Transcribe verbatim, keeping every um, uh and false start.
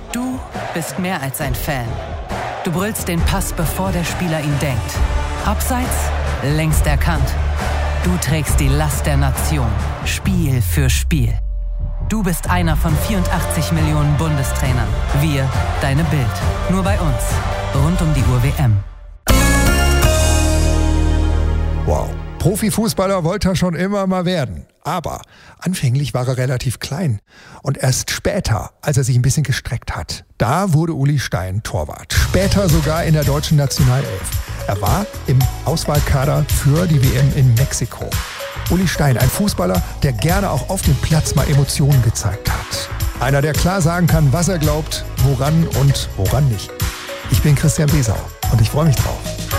Du bist mehr als ein Fan. Du brüllst den Pass, bevor der Spieler ihn denkt. Abseits, längst erkannt. Du trägst die Last der Nation, Spiel für Spiel. Du bist einer von vierundachtzig Millionen Bundestrainern. Wir, deine Bild. Nur bei uns. Rund um die Uhr W M. Wow. Profifußballer wollte er schon immer mal werden. Aber anfänglich war er relativ klein. Und erst später, als er sich ein bisschen gestreckt hat, da wurde Uli Stein Torwart. Später sogar in der deutschen Nationalelf. Er war im Auswahlkader für die W M in Mexiko. Uli Stein, ein Fußballer, der gerne auch auf dem Platz mal Emotionen gezeigt hat. Einer, der klar sagen kann, was er glaubt, woran und woran nicht. Ich bin Christian Besau und ich freue mich drauf.